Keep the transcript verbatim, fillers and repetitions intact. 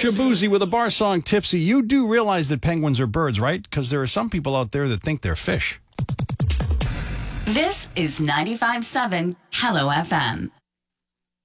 Shabuzi with a bar song, Tipsy. You do realize that penguins are birds, right? Because there are some people out there that think they're fish. This is ninety-five point seven Hello F M.